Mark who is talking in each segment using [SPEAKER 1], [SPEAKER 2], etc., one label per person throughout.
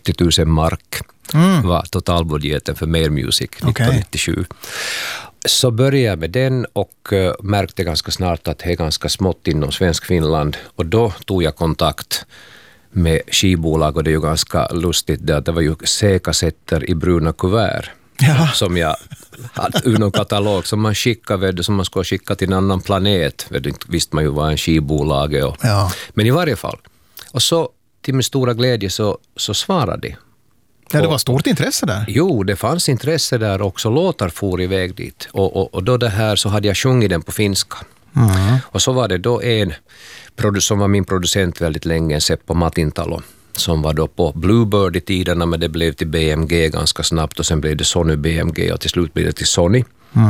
[SPEAKER 1] 70 000 mark var totalbudgeten för Mer Music 1997. Så började jag med den och märkte ganska snart att det är ganska smått inom svensk Finland. Och då tog jag kontakt med skivbolag och det är ju ganska lustigt det att det var ju C-kassetter i bruna kuvert. Ja. Som jag hade ur någon katalog som man skickade, som man skulle skicka till en annan planet. Visste man ju vad en skivbolag är. Men i varje fall. Och så till min stora glädje så svarade de.
[SPEAKER 2] Ja, det var stort intresse där.
[SPEAKER 1] Jo, det fanns intresse där också. Låtar for iväg dit. Och då det här så hade jag sjungit den på finska. Och så var det då en som var min producent väldigt länge, Seppo Matintalo, som var då på Bluebird i tiderna, men det blev till BMG ganska snabbt och sen blev det Sony BMG och till slut blev det till Sony.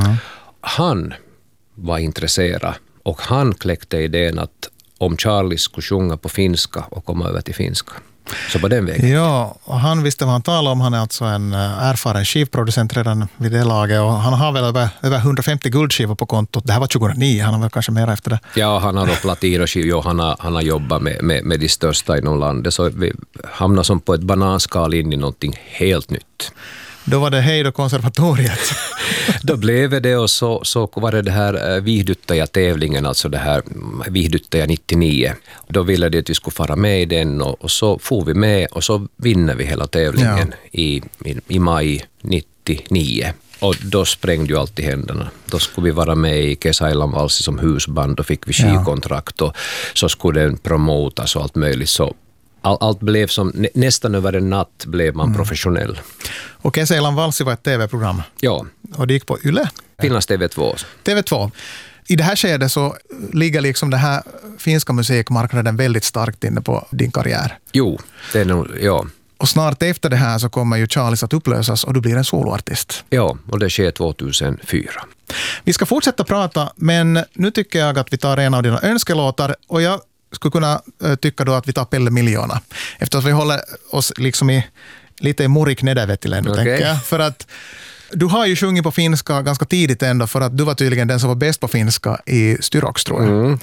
[SPEAKER 1] Han var intresserad och han kläckte idén att om Charlie skulle sjunga på finska och komma över till finska. Så på den vägen.
[SPEAKER 2] Ja, och han visste vad han talade om. Han är alltså en erfaren skivproducent redan vid det laget och han har väl över 150 guldskivor på kontot. Det här var 2009, han har väl kanske mer efter det.
[SPEAKER 1] Ja, han har då platin och skivor. Han har jobbat med de största inom landet. Så vi hamnar som på ett bananskal in i någonting helt nytt.
[SPEAKER 2] Då var det hej då konservatoriet.
[SPEAKER 1] Då blev det och så var det här Viihdyttäjä-tävlingen, alltså det här Viihdyttäjä 99. Då ville de att vi skulle fara med i den och så får vi med och så vinner vi hela tävlingen i maj 99. Och då sprängde ju allt i händerna. Då skulle vi vara med i Kesäilan Valsi som husband, då fick vi skivkontrakt och så skulle den promotas och allt möjligt. Så allt blev som, nästan över en natt blev man professionell.
[SPEAKER 2] Och Kesäilan Valsi var ett tv-program.
[SPEAKER 1] Ja.
[SPEAKER 2] Och det gick på Yle.
[SPEAKER 1] Finlands TV2.
[SPEAKER 2] TV2. I det här skedet så ligger liksom det här finska musikmarknaden väldigt starkt inne på din karriär.
[SPEAKER 1] Jo, det är nog, ja.
[SPEAKER 2] Och snart efter det här så kommer ju Charlies att upplösas och du blir en soloartist.
[SPEAKER 1] Ja, och det sker 2004.
[SPEAKER 2] Vi ska fortsätta prata, men nu tycker jag att vi tar en av dina önskelåtar och jag skulle kunna tycka då att vi tar Pelle Miljoona. Eftersom vi håller oss liksom lite i Murik Nedevettilän, tänker jag. För att du har ju sjungit på finska ganska tidigt ändå, för att du var tydligen den som var bäst på finska i Styrox, tror jag.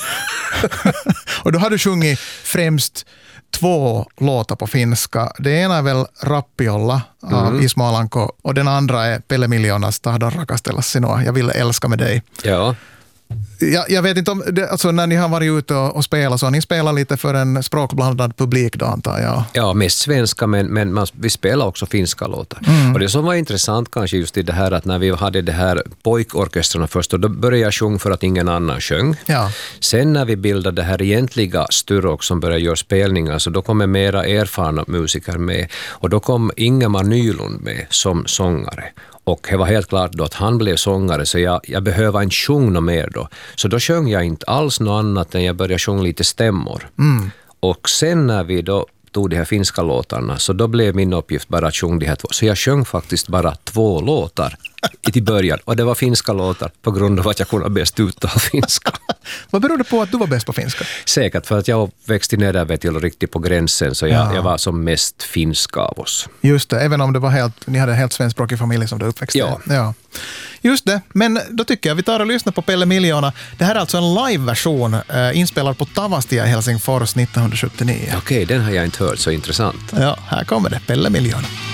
[SPEAKER 2] Och då har du sjungit främst 2 låtar på finska. Det ena är väl Rappiolla av Ismo Alanko och den andra är Pelle Miljoonas Tahdon rakastella sinua. Jag vill älska med dig.
[SPEAKER 1] Ja.
[SPEAKER 2] Jag vet inte om det, alltså när ni har varit ute och spelat så har ni spelat lite för en språkblandad publik då, antar jag.
[SPEAKER 1] Ja, mest svenska, men vi spelar också finska låtar. Och det som var intressant kanske just i det här att när vi hade det här pojkorkestrarna först, och då började jag sjunga för att ingen annan sjöng. Ja. Sen när vi bildade det här egentliga Styrox som började göra spelningar, så då kom mera erfarna musiker med. Och då kom Ingemar Nylund med som sångare. Och det var helt klart då att han blev sångare, så jag behöver inte sjunga mer då. Så då sjöng jag inte alls något annat än jag började sjunga lite stämmor. Och sen när vi då tog de här finska låtarna, så då blev min uppgift bara att sjunga de här 2. Så jag sjöng faktiskt bara 2 låtar i början. Och det var finska låtar på grund av att jag kunde bäst uttala finska.
[SPEAKER 2] Vad beror det på att du var bäst på finska?
[SPEAKER 1] Säkert för att jag växte i Nedervettil riktigt på gränsen, så jag var som mest finska av oss.
[SPEAKER 2] Just det, även om det var ni hade en helt svenskspråkig familj som du uppväxte. Ja. Just det, men då tycker jag vi tar och lyssnar på Pelle Miljoona. Det här är alltså en live-version inspelad på Tavastia i Helsingfors 1979.
[SPEAKER 1] Okej, den har jag inte hört, så intressant.
[SPEAKER 2] Ja, här kommer det, Pelle Miljoona.